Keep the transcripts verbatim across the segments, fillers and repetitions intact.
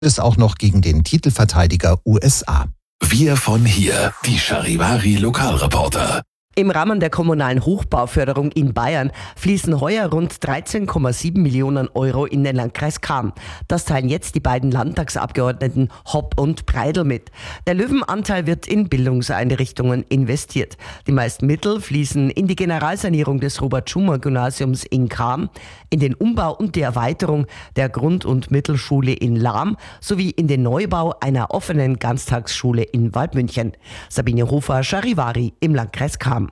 es auch noch gegen den Titelverteidiger U S A. Wir von hier, die Charivari Lokalreporter. Im Rahmen der kommunalen Hochbauförderung in Bayern fließen heuer rund dreizehn Komma sieben Millionen Euro in den Landkreis Cham. Das teilen jetzt die beiden Landtagsabgeordneten Hopp und Breidel mit. Der Löwenanteil wird in Bildungseinrichtungen investiert. Die meisten Mittel fließen in die Generalsanierung des Robert-Schumann-Gymnasiums in Cham, in den Umbau und die Erweiterung der Grund- und Mittelschule in Lahm sowie in den Neubau einer offenen Ganztagsschule in Waldmünchen. Sabine Hofer, Charivari im Landkreis Cham.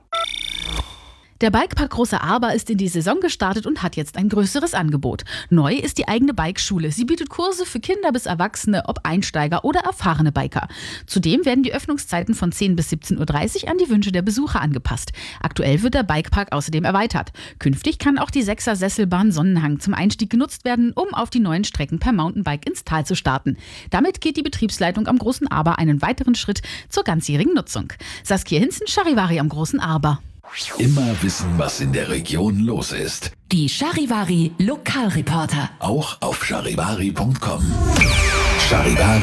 Der Bikepark Große Arber ist in die Saison gestartet und hat jetzt ein größeres Angebot. Neu ist die eigene Bikeschule. Sie bietet Kurse für Kinder bis Erwachsene, ob Einsteiger oder erfahrene Biker. Zudem werden die Öffnungszeiten von zehn bis siebzehn Uhr dreißig an die Wünsche der Besucher angepasst. Aktuell wird der Bikepark außerdem erweitert. Künftig kann auch die sechser Sesselbahn Sonnenhang zum Einstieg genutzt werden, um auf die neuen Strecken per Mountainbike ins Tal zu starten. Damit geht die Betriebsleitung am Großen Arber einen weiteren Schritt zur ganzjährigen Nutzung. Saskia Hinzen, Charivari am Großen Arber. Immer wissen, was in der Region los ist. Die Charivari Lokalreporter. Auch auf charivari punkt com. Charivari,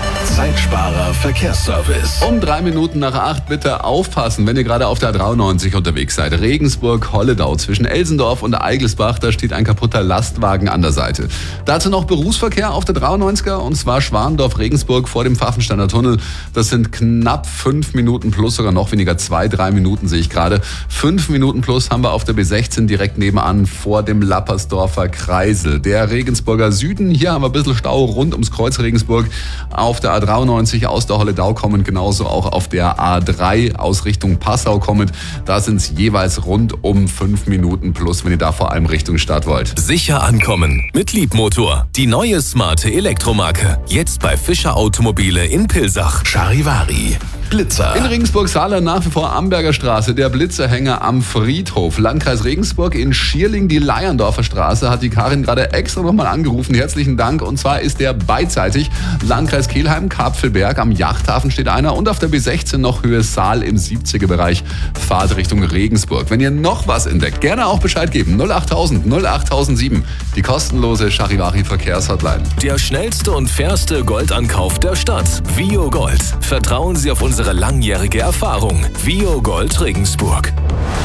Zeitsparer Verkehrsservice. Um drei Minuten nach acht bitte aufpassen, wenn ihr gerade auf der A dreiundneunzig unterwegs seid. Regensburg-Holledau zwischen Elsendorf und Eigelsbach, da steht ein kaputter Lastwagen an der Seite. Dazu noch Berufsverkehr auf der dreiundneunziger und zwar Schwandorf-Regensburg vor dem Pfaffensteiner Tunnel. Das sind knapp fünf Minuten plus, sogar noch weniger, zwei, drei Minuten sehe ich gerade. Fünf Minuten plus haben wir auf der B sechzehn direkt nebenan vor dem Lappersdorfer Kreisel. Der Regensburger Süden, hier haben wir ein bisschen Stau rund ums Kreuz Regensburg. Auf der A dreiundneunzig aus der Holledau kommend, genauso auch auf der A drei aus Richtung Passau kommend. Da sind es jeweils rund um fünf Minuten plus, wenn ihr da vor allem Richtung Stadt wollt. Sicher ankommen mit Liebmotor. Die neue smarte Elektromarke. Jetzt bei Fischer Automobile in Pilsach. Charivari. Blitzer. In Regensburg-Saarland nach wie vor Amberger Straße, der Blitzerhänger am Friedhof. Landkreis Regensburg in Schierling, die Leiendorfer Straße, hat die Karin gerade extra nochmal angerufen. Herzlichen Dank. Und zwar ist der beidseitig. Landkreis Kelheim, Karpfelberg, am Yachthafen steht einer und auf der B sechzehn noch Höhe Saal im siebziger Bereich. Fahrt Richtung Regensburg. Wenn ihr noch was entdeckt, gerne auch Bescheid geben. null achttausend null achttausendsieben. Die kostenlose Charivari Verkehrshotline. Der schnellste und fairste Goldankauf der Stadt. Vio Gold. Vertrauen Sie auf unsere langjährige Erfahrung. Vio Gold Regensburg.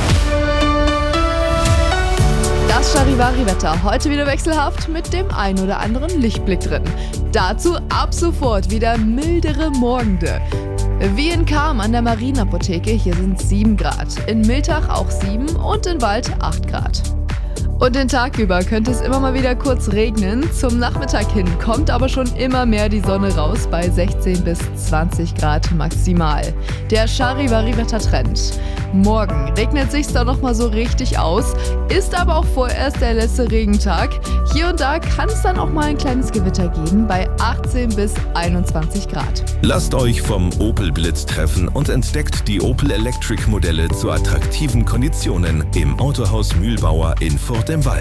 Das Charivari-Wetter. Heute wieder wechselhaft mit dem ein oder anderen Lichtblick drin. Dazu ab sofort wieder mildere Morgende. Wie in Cham an der Marienapotheke, hier sind sieben Grad. In Miltach auch sieben und in Wald acht Grad. Und den Tag über könnte es immer mal wieder kurz regnen. Zum Nachmittag hin kommt aber schon immer mehr die Sonne raus bei sechzehn bis zwanzig Grad maximal. Der Charivari-Wettertrend. Morgen regnet sich's dann nochmal so richtig aus, ist aber auch vorerst der letzte Regentag. Hier und da kann es dann auch mal ein kleines Gewitter geben bei achtzehn bis einundzwanzig Grad. Lasst euch vom Opel Blitz treffen und entdeckt die Opel Electric Modelle zu attraktiven Konditionen im Autohaus Mühlbauer in Furt im Wald.